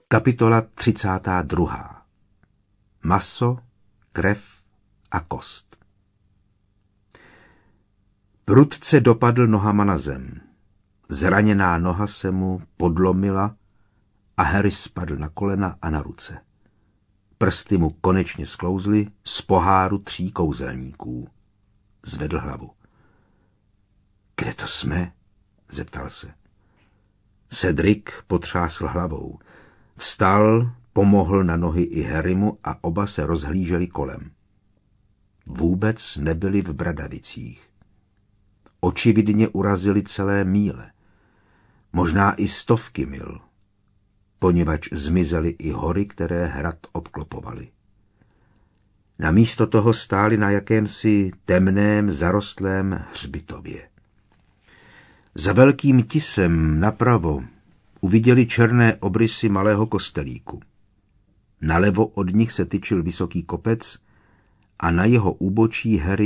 Kapitola 32. Maso, krev a kost. Prudce dopadl nohama na zem. Zraněná noha se mu podlomila a Harry spadl na kolena a na ruce. Prsty mu konečně sklouzly z poháru 3 kouzelníků. Zvedl hlavu. Kde to jsme? Zeptal se. Cedric potřásl hlavou. Vstal, pomohl na nohy i Harrymu a oba se rozhlíželi kolem. Vůbec nebyli v Bradavicích. Očividně urazili celé míle. Možná i 100 mil, poněvadž zmizely i hory, které hrad obklopovaly. Namísto toho stáli na jakémsi temném, zarostlém hřbitově. Za velkým tisem napravo uviděli černé obrysy malého kostelíku. Nalevo od nich se tyčil vysoký kopec a na jeho úbočí Harry